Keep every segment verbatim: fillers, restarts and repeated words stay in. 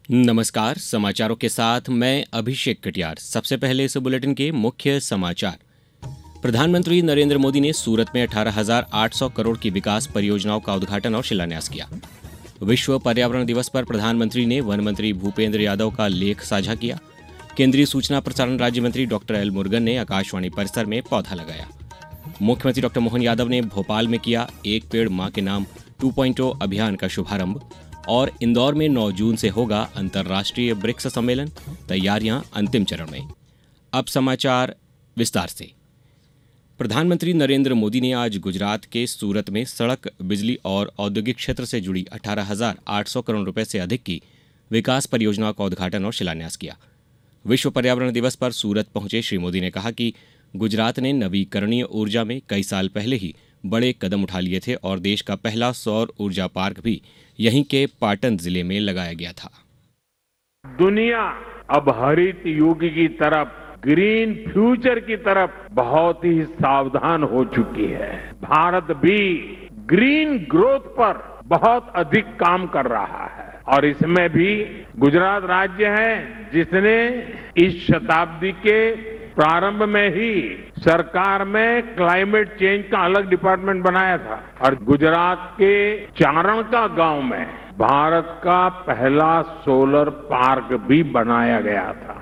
नमस्कार, समाचारों के साथ मैं अभिषेक कटियार। सबसे पहले इस बुलेटिन के मुख्य समाचार। प्रधानमंत्री नरेंद्र मोदी ने सूरत में अठारह हज़ार आठ सौ करोड़ की विकास परियोजनाओं का उद्घाटन और शिलान्यास किया। विश्व पर्यावरण दिवस पर प्रधानमंत्री ने वन मंत्री भूपेंद्र यादव का लेख साझा किया। केंद्रीय सूचना प्रसारण राज्य मंत्री डॉक्टर एल मुरुगन ने आकाशवाणी परिसर में पौधा लगाया। मुख्यमंत्री डॉक्टर मोहन यादव ने भोपाल में किया एक पेड़ मां के नाम टू पॉइंट ओ अभियान का शुभारंभ। और इंदौर में नौ जून से होगा अंतर्राष्ट्रीय ब्रिक्स सम्मेलन, तैयारियां अंतिम चरण में। अब समाचार विस्तार से। प्रधानमंत्री नरेंद्र मोदी ने आज गुजरात के सूरत में सड़क, बिजली और औद्योगिक क्षेत्र से जुड़ी अठारह हज़ार आठ सौ करोड़ रुपए से अधिक की विकास परियोजनाओं का उद्घाटन और शिलान्यास किया। विश्व पर्यावरण दिवस पर सूरत पहुंचे श्री मोदी ने कहा कि गुजरात ने नवीकरणीय ऊर्जा में कई साल पहले ही बड़े कदम उठा लिए थे और देश का पहला सौर ऊर्जा पार्क भी यहीं के पाटन जिले में लगाया गया था। दुनिया अब हरित युग की तरफ, ग्रीन फ्यूचर की तरफ बहुत ही सावधान हो चुकी है। भारत भी ग्रीन ग्रोथ पर बहुत अधिक काम कर रहा है और इसमें भी गुजरात राज्य है जिसने इस शताब्दी के प्रारंभ में ही सरकार में क्लाइमेट चेंज का अलग डिपार्टमेंट बनाया था और गुजरात के चारण का गांव में भारत का पहला सोलर पार्क भी बनाया गया था।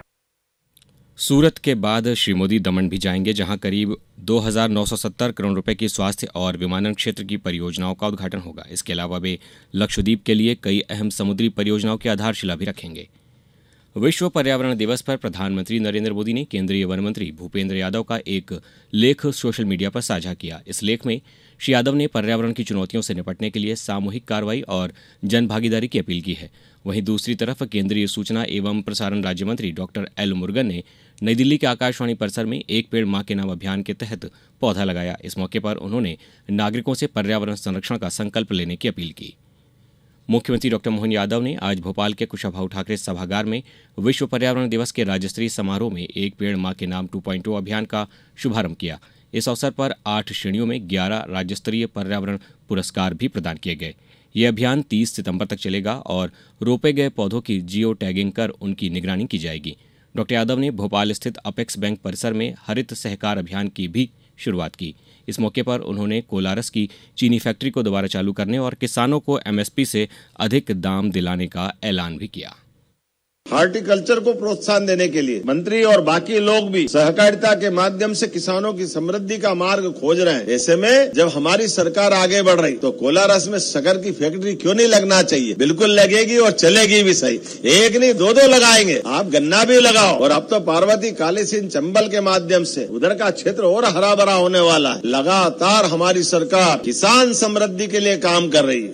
सूरत के बाद श्री मोदी दमन भी जाएंगे, जहां करीब दो हज़ार नौ सौ सत्तर करोड़ रुपए की स्वास्थ्य और विमानन क्षेत्र की परियोजनाओं का उद्घाटन होगा। इसके अलावा वे लक्षद्वीप के लिए कई अहम समुद्री परियोजनाओं की आधारशिला भी रखेंगे। विश्व पर्यावरण दिवस पर प्रधानमंत्री नरेंद्र मोदी ने केंद्रीय वन मंत्री भूपेंद्र यादव का एक लेख सोशल मीडिया पर साझा किया। इस लेख में श्री यादव ने पर्यावरण की चुनौतियों से निपटने के लिए सामूहिक कार्रवाई और जन भागीदारी की अपील की है। वहीं दूसरी तरफ केंद्रीय सूचना एवं प्रसारण राज्य मंत्री डॉक्टर एल मुरुगन ने नई दिल्ली के आकाशवाणी परिसर में एक पेड़ मां के नाम अभियान के तहत पौधा लगाया। इस मौके पर उन्होंने नागरिकों से पर्यावरण संरक्षण का संकल्प लेने की अपील की। मुख्यमंत्री डॉक्टर मोहन यादव ने आज भोपाल के कुशाभाऊ ठाकरे सभागार में विश्व पर्यावरण दिवस के राज्य स्तरीय समारोह में एक पेड़ मां के नाम टू पॉइंट ओ अभियान का शुभारंभ किया। इस अवसर पर आठ श्रेणियों में ग्यारह राज्य स्तरीय पर्यावरण पुरस्कार भी प्रदान किए गए। ये अभियान तीस सितंबर तक चलेगा और रोपे गए पौधों की जियो टैगिंग कर उनकी निगरानी की जाएगी। डॉक्टर यादव ने भोपाल स्थित अपेक्स बैंक परिसर में हरित सहकार अभियान की भी शुरुआत की। इस मौके पर उन्होंने कोलारस की चीनी फैक्ट्री को दोबारा चालू करने और किसानों को एमएसपी से अधिक दाम दिलाने का ऐलान भी किया। हॉर्टिकल्चर को प्रोत्साहन देने के लिए मंत्री और बाकी लोग भी सहकारिता के माध्यम से किसानों की समृद्धि का मार्ग खोज रहे हैं। ऐसे में जब हमारी सरकार आगे बढ़ रही तो कोलारस में शक्कर की फैक्ट्री क्यों नहीं लगना चाहिए? बिल्कुल लगेगी और चलेगी भी सही। एक नहीं दो दो लगाएंगे, आप गन्ना भी लगाओ। और अब तो पार्वती काली सिंह चंबल के माध्यम से उधर का क्षेत्र और हरा भरा होने वाला है। लगातार हमारी सरकार किसान समृद्धि के लिए काम कर रही है।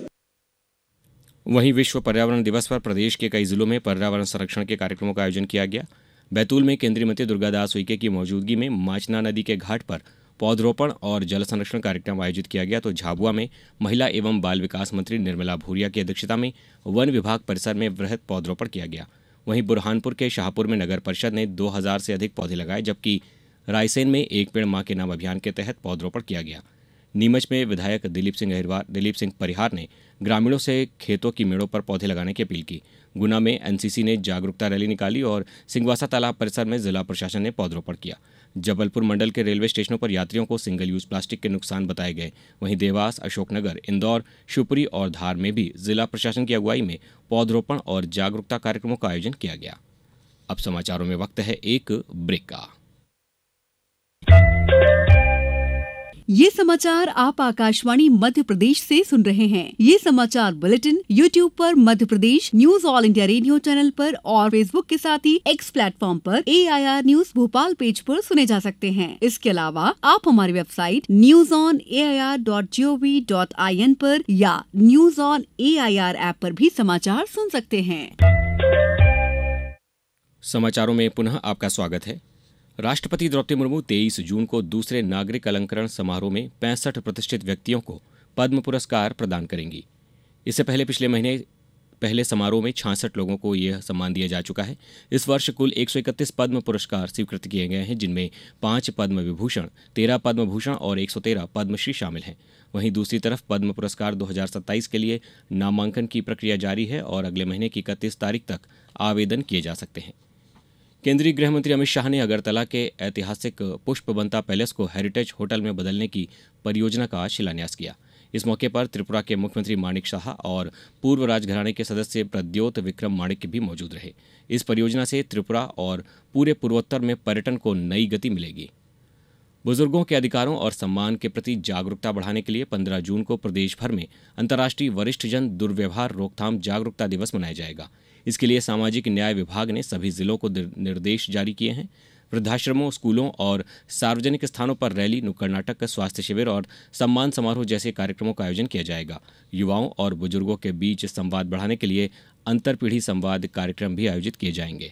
वहीं विश्व पर्यावरण दिवस पर प्रदेश के कई जिलों में पर्यावरण संरक्षण के कार्यक्रमों का आयोजन किया गया। बैतूल में केंद्रीय मंत्री दुर्गादास उइके की मौजूदगी में माचना नदी के घाट पर पौधरोपण और जल संरक्षण कार्यक्रम आयोजित किया गया। तो झाबुआ में महिला एवं बाल विकास मंत्री निर्मला भूरिया की अध्यक्षता में वन विभाग परिसर में वृहद पौधरोपण किया गया। वहीं बुरहानपुर के शाहपुर में नगर परिषद ने दो हजार से अधिक पौधे लगाए, जबकि रायसेन में एक पेड़ मां के नाम अभियान के तहत पौधरोपण किया गया। नीमच में विधायक दिलीप सिंह अहिरवार दिलीप सिंह परिहार ने ग्रामीणों से खेतों की मेड़ों पर पौधे लगाने की अपील की। गुना में एनसीसी ने जागरूकता रैली निकाली और सिंगवासा तालाब परिसर में जिला प्रशासन ने पौधरोपण किया। जबलपुर मंडल के रेलवे स्टेशनों पर यात्रियों को सिंगल यूज प्लास्टिक के नुकसान बताए गए। वहीं देवास, अशोकनगर, इंदौर, शिवपुरी और धार में भी जिला प्रशासन की अगुवाई में पौधरोपण और जागरूकता कार्यक्रमों का आयोजन किया गया। अब समाचारों में वक्त है एक ब्रेक का। ये समाचार आप आकाशवाणी मध्य प्रदेश से सुन रहे हैं। ये समाचार बुलेटिन यूट्यूब पर Madhya Pradesh news all India radio channel पर और फेसबुक के साथ ही एक्स प्लेटफॉर्म पर ए I R news Bhopal page पर सुने जा सकते हैं। इसके अलावा आप हमारी website news on A I R dot G O V dot I N पर या news on A I R app पर भी समाचार सुन सकते हैं। समाचारों में पुनः आपका स्वागत है। राष्ट्रपति द्रौपदी मुर्मू तेईस जून को दूसरे नागरिक अलंकरण समारोह में पैंसठ प्रतिष्ठित व्यक्तियों को पद्म पुरस्कार प्रदान करेंगी। इससे पहले पिछले महीने पहले समारोह में छियासठ लोगों को यह सम्मान दिया जा चुका है। इस वर्ष कुल एक सौ इकतीस पद्म पुरस्कार स्वीकृत किए गए हैं, जिनमें पांच पद्म विभूषण, तेरह पद्म भूषण और एक सौ तेरह पद्मश्री शामिल हैं। वहीं दूसरी तरफ पद्म पुरस्कार दो हज़ार सत्ताईस के लिए नामांकन की प्रक्रिया जारी है और अगले महीने की इकतीस तारीख तक आवेदन किए जा सकते हैं। केंद्रीय गृह मंत्री अमित शाह ने अगरतला के ऐतिहासिक पुष्पबंता पैलेस को हेरिटेज होटल में बदलने की परियोजना का शिलान्यास किया। इस मौके पर त्रिपुरा के मुख्यमंत्री माणिक साहा और पूर्व राजघराने के सदस्य प्रद्योत विक्रम माणिक भी मौजूद रहे। इस परियोजना से त्रिपुरा और पूरे पूर्वोत्तर में पर्यटन को नई गति मिलेगी। बुजुर्गों के अधिकारों और सम्मान के प्रति जागरूकता बढ़ाने के लिए पंद्रह जून को प्रदेश भर में अंतर्राष्ट्रीय वरिष्ठजन दुर्व्यवहार रोकथाम जागरूकता दिवस मनाया जाएगा। इसके लिए सामाजिक न्याय विभाग ने सभी जिलों को निर्देश जारी किए हैं। वृद्धाश्रमों, स्कूलों और सार्वजनिक स्थानों पर रैली, नुक्कड़ नाटक, स्वास्थ्य शिविर और सम्मान समारोह जैसे कार्यक्रमों का आयोजन किया जाएगा। युवाओं और बुजुर्गों के बीच संवाद बढ़ाने के लिए अंतरपीढ़ी संवाद कार्यक्रम भी आयोजित किए जाएंगे।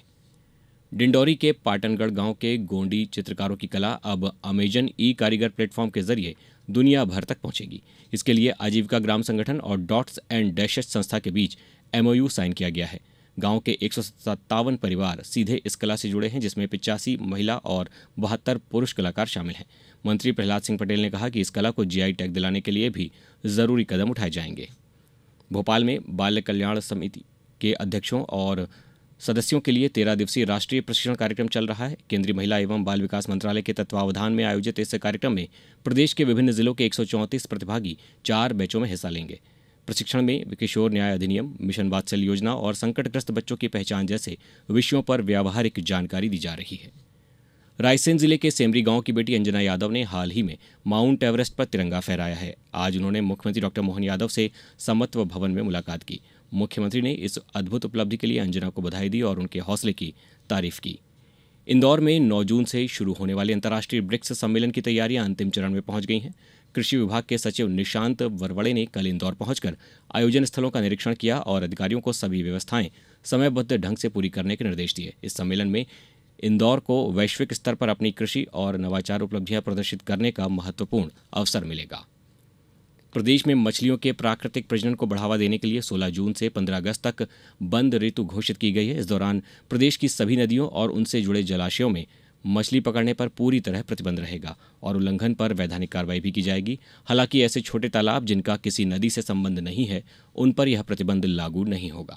डिंडौरी के पाटनगढ़ गांव के गोंडी चित्रकारों की कला अब अमेजन ई कारीगर प्लेटफॉर्म के जरिए दुनिया भर तक पहुंचेगी। इसके लिए आजीविका ग्राम संगठन और डॉट्स एंड डैशेस संस्था के बीच एमओयू साइन किया गया है। गांव के एक सौ सत्तावन परिवार सीधे इस कला से जुड़े हैं, जिसमें पिचासी महिला और बहत्तर पुरुष कलाकार शामिल हैं। मंत्री प्रहलाद सिंह पटेल ने कहा कि इस कला को जीआई टैग दिलाने के लिए भी जरूरी कदम उठाए जाएंगे। भोपाल में बाल कल्याण समिति के अध्यक्षों और सदस्यों के लिए तेरह दिवसीय राष्ट्रीय प्रशिक्षण कार्यक्रम चल रहा है। केंद्रीय महिला एवं बाल विकास मंत्रालय के तत्वावधान में आयोजित इस कार्यक्रम में प्रदेश के विभिन्न जिलों के एक सौ चौंतीस प्रतिभागी चार बैचों में हिस्सा लेंगे। प्रशिक्षण में किशोर न्याय अधिनियम, मिशन वात्सल्य योजना और संकटग्रस्त बच्चों की पहचान जैसे विषयों पर व्यावहारिक जानकारी दी जा रही है। रायसेन जिले के सेमरी गांव की बेटी अंजना यादव ने हाल ही में माउंट एवरेस्ट पर तिरंगा फहराया है। आज उन्होंने मुख्यमंत्री डॉक्टर मोहन यादव से समत्व भवन में मुलाकात की। मुख्यमंत्री ने इस अद्भुत उपलब्धि के लिए अंजना को बधाई दी और उनके हौसले की तारीफ की। इंदौर में नौ जून से शुरू होने वाले अंतर्राष्ट्रीय ब्रिक्स सम्मेलन की तैयारियां अंतिम चरण में पहुंच गई हैं। कृषि विभाग के सचिव निशांत वरवड़े ने कल इंदौर पहुंचकर आयोजन स्थलों का निरीक्षण किया और अधिकारियों को सभी व्यवस्थाएं समयबद्ध ढंग से पूरी करने के निर्देश दिए। इस सम्मेलन में इंदौर को वैश्विक स्तर पर अपनी कृषि और नवाचार उपलब्धियां प्रदर्शित करने का महत्वपूर्ण अवसर मिलेगा। प्रदेश में मछलियों के प्राकृतिक प्रजनन को बढ़ावा देने के लिए सोलह जून से पंद्रह अगस्त तक बंद ऋतु घोषित की गई है। इस दौरान प्रदेश की सभी नदियों और उनसे जुड़े जलाशयों में मछली पकड़ने पर पूरी तरह प्रतिबंध रहेगा और उल्लंघन पर वैधानिक कार्रवाई भी की जाएगी। हालांकि ऐसे छोटे तालाब जिनका किसी नदी से संबंध नहीं है, उन पर यह प्रतिबंध लागू नहीं होगा।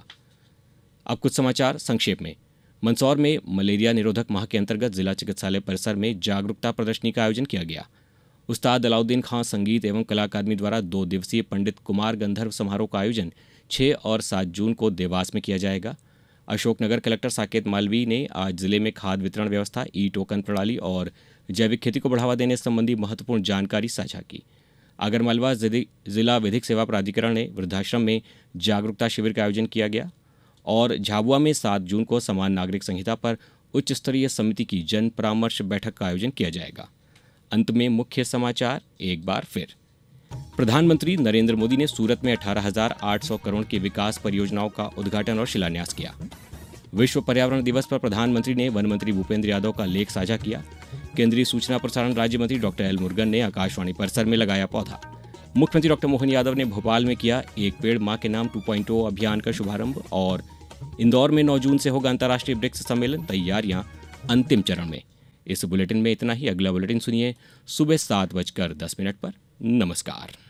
अब कुछ समाचार संक्षेप में। मंदसौर में मलेरिया निरोधक माह के अंतर्गत जिला चिकित्सालय परिसर में जागरूकता प्रदर्शनी का आयोजन किया गया। उस्ताद अलाउद्दीन खां संगीत एवं कला अकादमी द्वारा दो दिवसीय पंडित कुमार गंधर्व समारोह का आयोजन छह और सात जून को देवास में किया जाएगा। अशोकनगर कलेक्टर साकेत मालवीय ने आज जिले में खाद वितरण व्यवस्था, ई टोकन प्रणाली और जैविक खेती को बढ़ावा देने संबंधी महत्वपूर्ण जानकारी साझा की। आगरमालवा जिला विधिक सेवा प्राधिकरण ने वृद्धाश्रम में जागरूकता शिविर का आयोजन किया गया और झाबुआ में सात जून को समान नागरिक संहिता पर उच्च स्तरीय समिति की जन परामर्श बैठक का आयोजन किया जाएगा। अंत में मुख्य समाचार एक बार फिर। प्रधानमंत्री नरेंद्र मोदी ने सूरत में अठारह हज़ार आठ सौ करोड़ की विकास परियोजनाओं का उद्घाटन और शिलान्यास किया। विश्व पर्यावरण दिवस पर प्रधानमंत्री ने वन मंत्री भूपेंद्र यादव का लेख साझा किया। केंद्रीय सूचना प्रसारण राज्य मंत्री डॉक्टर एल मुरुगन ने आकाशवाणी परिसर में लगाया पौधा। मुख्यमंत्री डॉक्टर मोहन यादव ने भोपाल में किया एक पेड़ मां के नाम टू पॉइंट ओ अभियान का शुभारंभ और इंदौर में नौ जून से होगा अंतर्राष्ट्रीय ब्रिक्स सम्मेलन, तैयारियां अंतिम चरण में। इस बुलेटिन में इतना ही। अगला बुलेटिन सुनिए सुबह सात बजकर दस मिनट पर। नमस्कार।